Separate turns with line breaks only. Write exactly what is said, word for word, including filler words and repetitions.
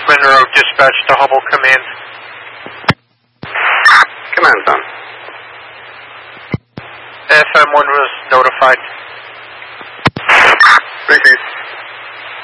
Monroe dispatch to Hubble Command.
Command zone.
F M one was notified.
Repeat.